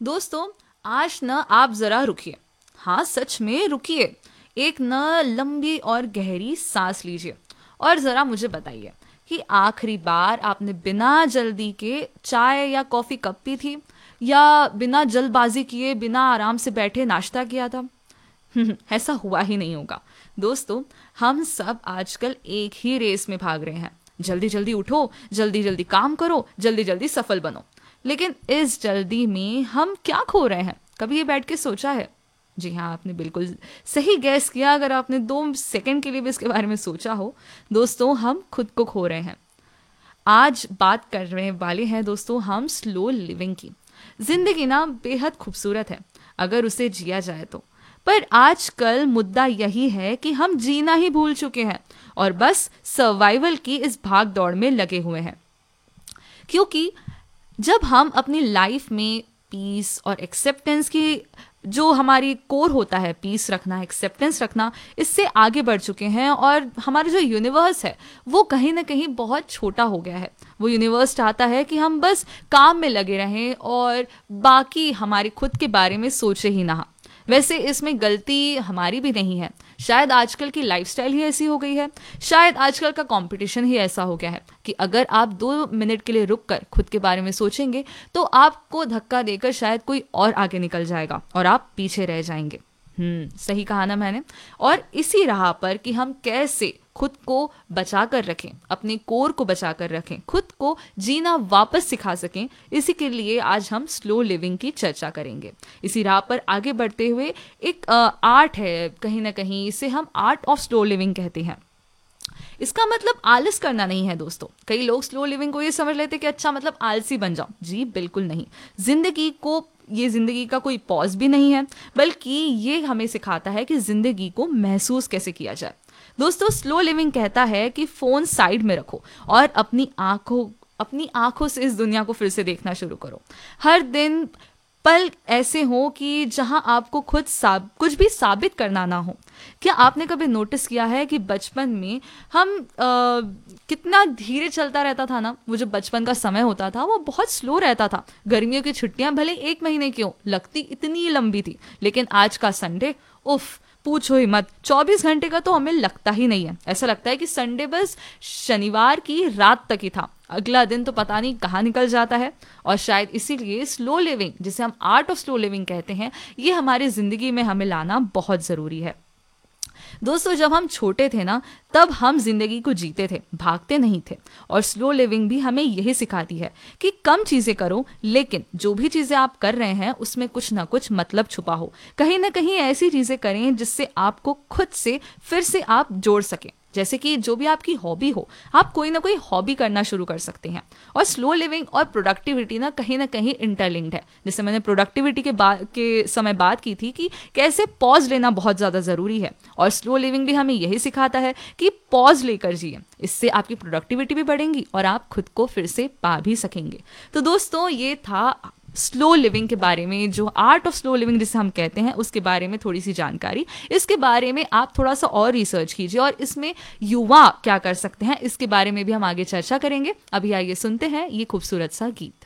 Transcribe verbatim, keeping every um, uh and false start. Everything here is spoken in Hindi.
दोस्तों, आज न आप जरा रुकिए। हाँ, सच में रुकिए। एक न लंबी और गहरी सांस लीजिए और जरा मुझे बताइए कि आखिरी बार आपने बिना जल्दी के चाय या कॉफी कब पी थी, या बिना जल्दबाजी किए बिना आराम से बैठे नाश्ता किया था। ऐसा हुआ ही नहीं होगा। दोस्तों, हम सब आजकल एक ही रेस में भाग रहे हैं। जल्दी जल्दी उठो, जल्दी जल्दी काम करो, जल्दी जल्दी सफल बनो। लेकिन इस जल्दी में हम क्या खो रहे हैं? कभी ये बैठ के सोचा है? जी हाँ, आपने बिल्कुल सही गैस किया। अगर आपने दो सेकंड के लिए भी इसके बारे में सोचा हो। दोस्तों, हम खुद को खो रहे हैं। आज बात करने वाले हैं दोस्तों हम स्लो लिविंग की। जिंदगी ना बेहद खूबसूरत है अगर उसे जिया जाए तो। पर आजकल मुद्दा यही है कि हम जीना ही भूल चुके हैं और बस सर्वाइवल की इस भाग दौड़ में लगे हुए हैं। क्योंकि जब हम अपनी लाइफ में पीस और एक्सेप्टेंस की, जो हमारी कोर होता है, पीस रखना, एक्सेप्टेंस रखना, इससे आगे बढ़ चुके हैं और हमारा जो यूनिवर्स है वो कहीं ना कहीं बहुत छोटा हो गया है। वो यूनिवर्स चाहता है कि हम बस काम में लगे रहें और बाकी हमारे खुद के बारे में सोचे ही ना। वैसे इसमें गलती हमारी भी नहीं है। शायद आजकल की लाइफस्टाइल ही ऐसी हो गई है, शायद आजकल का कंपटीशन ही ऐसा हो गया है कि अगर आप दो मिनट के लिए रुक कर खुद के बारे में सोचेंगे तो आपको धक्का देकर शायद कोई और आगे निकल जाएगा और आप पीछे रह जाएंगे। हम्म सही कहा ना मैंने। और इसी राह पर कि हम कैसे खुद को बचा कर रखें, अपने कोर को बचा कर रखें, खुद को जीना वापस सिखा सकें, इसी के लिए आज हम स्लो लिविंग की चर्चा करेंगे। इसी राह पर आगे बढ़ते हुए एक आर्ट है, कहीं ना कहीं इसे हम आर्ट ऑफ स्लो लिविंग कहते हैं। इसका मतलब आलस करना नहीं है दोस्तों। कई लोग स्लो लिविंग को ये समझ लेते कि अच्छा मतलब आलसी बन जाओ। जी बिल्कुल नहीं। जिंदगी को ये जिंदगी का कोई पॉज भी नहीं है, बल्कि ये हमें सिखाता है कि जिंदगी को महसूस कैसे किया जाए। दोस्तों, स्लो लिविंग कहता है कि फोन साइड में रखो और अपनी आंखों अपनी आंखों से इस दुनिया को फिर से देखना शुरू करो। हर दिन पल ऐसे हो कि जहां आपको खुद साब कुछ भी साबित करना ना हो। क्या आपने कभी नोटिस किया है कि बचपन में हम आ, कितना धीरे चलता रहता था ना? वो जो बचपन का समय होता था वो बहुत स्लो रहता था। गर्मियों की छुट्टियां भले एक महीने की हो, लगती इतनी लंबी थी, लेकिन आज का संडे, उफ, पूछो ही मत। चौबीस घंटे का तो हमें लगता ही नहीं है। ऐसा लगता है कि संडे बस शनिवार की रात तक ही था, अगला दिन तो पता नहीं कहाँ निकल जाता है। और शायद इसीलिए स्लो लिविंग, जिसे हम आर्ट ऑफ स्लो लिविंग कहते हैं, ये हमारी जिंदगी में हमें लाना बहुत जरूरी है। दोस्तों, जब हम छोटे थे ना, तब हम जिंदगी को जीते थे, भागते नहीं थे। और स्लो लिविंग भी हमें यही सिखाती है कि कम चीजें करो, लेकिन जो भी चीजें आप कर रहे हैं उसमें कुछ ना कुछ मतलब छुपा हो। कहीं ना कहीं ऐसी चीजें करें जिससे आपको खुद से फिर से आप जोड़ सकें। जैसे कि जो भी आपकी हॉबी हो, आप कोई ना कोई हॉबी करना शुरू कर सकते हैं। और स्लो लिविंग और प्रोडक्टिविटी ना कहीं ना कहीं इंटरलिंक्ड है। जैसे मैंने प्रोडक्टिविटी के बाद के समय बात की थी कि कैसे पॉज लेना बहुत ज़्यादा ज़रूरी है, और स्लो लिविंग भी हमें यही सिखाता है कि पॉज लेकर जिए। इससे आपकी प्रोडक्टिविटी भी बढ़ेगी और आप खुद को फिर से पा भी सकेंगे। तो दोस्तों, ये था स्लो लिविंग के बारे में, जो आर्ट ऑफ स्लो लिविंग जिसे हम कहते हैं, उसके बारे में थोड़ी सी जानकारी। इसके बारे में आप थोड़ा सा और रिसर्च कीजिए और इसमें युवा क्या कर सकते हैं, इसके बारे में भी हम आगे चर्चा करेंगे। अभी आइए सुनते हैं ये खूबसूरत सा गीत।